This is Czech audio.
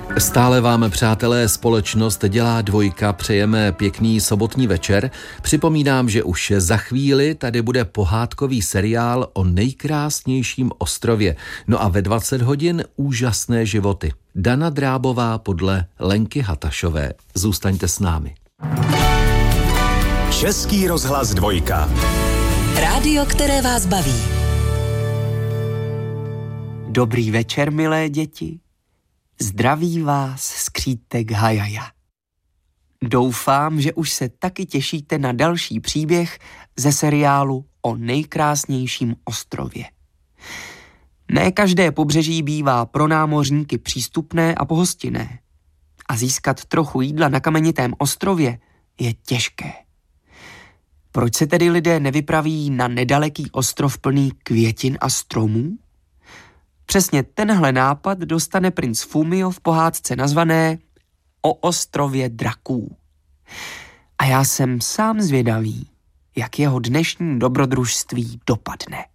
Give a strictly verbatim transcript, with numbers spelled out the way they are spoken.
Stále vám, přátelé, společnost dělá dvojka, přejeme pěkný sobotní večer. Připomínám, že už za chvíli tady bude pohádkový seriál o nejkrásnějším ostrově. No a ve dvacet hodin úžasné životy. Dana Drábová podle Lenky Hatašové. Zůstaňte s námi. Český rozhlas dvojka. Rádio, které vás baví. Dobrý večer, milé děti. Zdraví vás skřítek Hajaja. Doufám, že už se taky těšíte na další příběh ze seriálu o nejkrásnějším ostrově. Ne každé pobřeží bývá pro námořníky přístupné a pohostinné. A získat trochu jídla na kamenitém ostrově je těžké. Proč se tedy lidé nevypraví na nedaleký ostrov plný květin a stromů? Přesně tenhle nápad dostane princ Fumio v pohádce nazvané O ostrově draků. A já jsem sám zvědavý, jak jeho dnešní dobrodružství dopadne.